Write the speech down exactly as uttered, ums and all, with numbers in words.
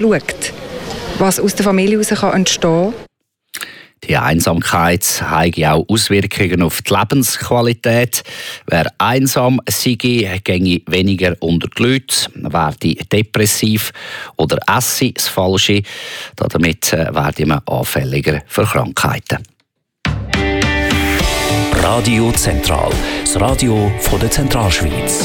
schaut, was aus der Familie heraus entstehen kann. Die Einsamkeit hat auch Auswirkungen auf die Lebensqualität. Wer einsam sei, ginge weniger unter die Leute, werde depressiv oder esse das Falsche. Damit werde man anfälliger für Krankheiten. Radio Zentral, das Radio von der Zentralschweiz.